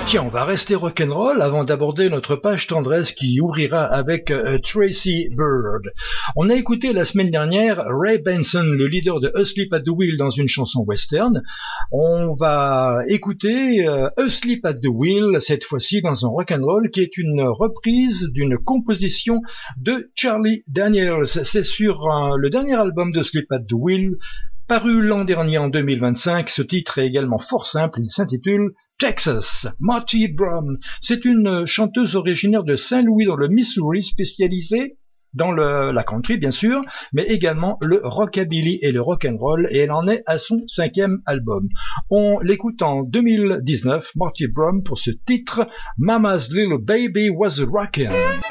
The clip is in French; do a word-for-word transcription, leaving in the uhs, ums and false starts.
Tiens, on va rester rock'n'roll avant d'aborder notre page tendresse qui ouvrira avec euh, Tracy Bird. On a écouté la semaine dernière Ray Benson, le leader de Asleep at the Wheel dans une chanson western. On va écouter euh, Asleep at the Wheel, cette fois-ci dans un rock'n'roll qui est une reprise d'une composition de Charlie Daniels. C'est sur euh, le dernier album de Asleep at the Wheel, paru l'an dernier en deux mille vingt-cinq. Ce titre est également fort simple, il s'intitule Texas. Marty Brown, c'est une chanteuse originaire de Saint-Louis dans le Missouri, spécialisée dans le, la country bien sûr, mais également le rockabilly et le rock'n'roll, et elle en est à son cinquième album. On l'écoute en deux mille dix-neuf, Marty Brown, pour ce titre Mama's Little Baby Was Rockin'.